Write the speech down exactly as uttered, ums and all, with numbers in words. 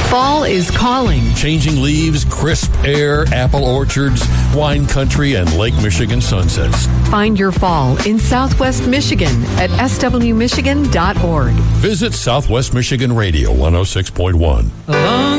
Fall is calling. Changing leaves, crisp air, apple orchards, wine country, and Lake Michigan sunsets. Find your fall in Southwest Michigan at s w michigan dot org. Visit Southwest Michigan Radio one oh six point one. Along